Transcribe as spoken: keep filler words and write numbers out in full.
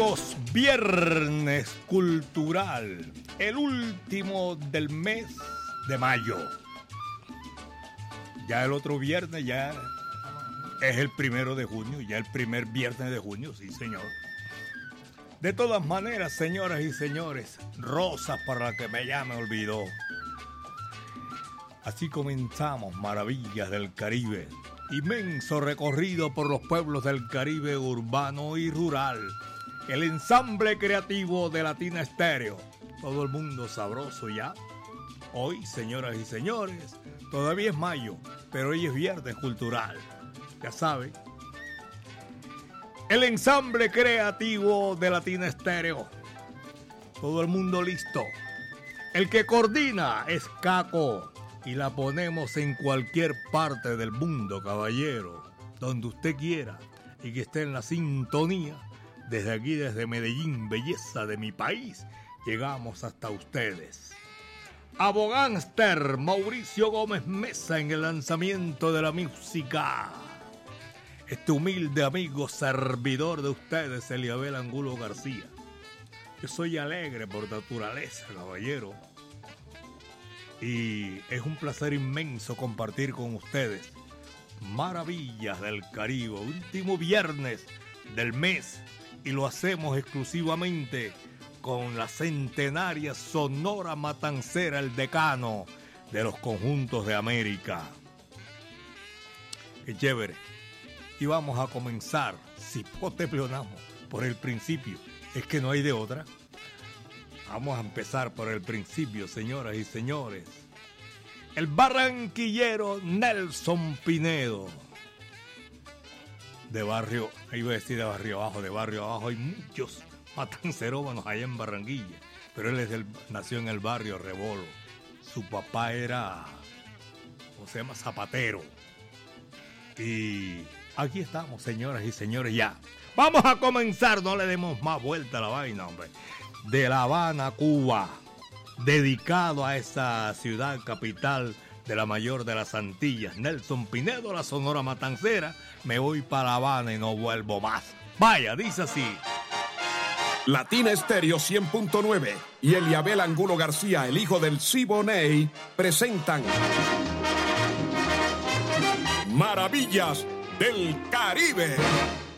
Viernes cultural, el último del mes de mayo. Ya el otro viernes ya es el primero de junio, ya el primer viernes de junio, sí señor. De todas maneras, señoras y señores, rosas para la que me ya me olvidó. Así comenzamos Maravillas del Caribe, inmenso recorrido por los pueblos del Caribe urbano y rural. El ensamble creativo de Latina Estéreo. Todo el mundo sabroso ya. Hoy, señoras y señores, todavía es mayo, pero hoy es viernes cultural. Ya saben. El ensamble creativo de Latina Estéreo. Todo el mundo listo. El que coordina es Caco. Y la ponemos en cualquier parte del mundo, caballero. Donde usted quiera. Y que esté en la sintonía. Desde aquí, desde Medellín, belleza de mi país, llegamos hasta ustedes. Abogánster, Mauricio Gómez Mesa en el lanzamiento de la música. Este humilde amigo servidor de ustedes, Eliabel Angulo García. Yo soy alegre por naturaleza, caballero. Y es un placer inmenso compartir con ustedes Maravillas del Caribe, último viernes del mes. Y lo hacemos exclusivamente con la centenaria Sonora Matancera, el decano de los conjuntos de América. Qué chévere. Y vamos a comenzar, si potepleonamos, por el principio. Es que no hay de otra. Vamos a empezar por el principio, señoras y señores. El barranquillero Nelson Pinedo. De barrio, iba a decir de barrio abajo, de barrio abajo hay muchos matancerómanos allá en Barranquilla, pero él es del, nació en el barrio Rebolo. Su papá era, ¿cómo se llama? Zapatero. Y aquí estamos, señoras y señores, ya. Vamos a comenzar, no le demos más vuelta a la vaina, hombre. De La Habana, Cuba, dedicado a esa ciudad capital de la mayor de las Antillas, Nelson Pinedo, la Sonora Matancera. Me voy para La Habana y no vuelvo más. Vaya, dice así. Latina Estéreo cien punto nueve y Eliabel Angulo García, el hijo del Siboney, presentan Maravillas del Caribe.